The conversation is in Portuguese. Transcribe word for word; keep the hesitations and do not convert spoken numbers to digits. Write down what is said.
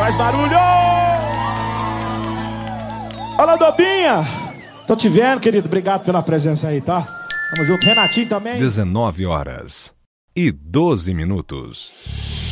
Faz barulho! Alô, Dobinha! Tô te vendo, querido. Obrigado pela presença aí, tá? Tamo junto. Renatinho também. dezenove horas e doze minutos.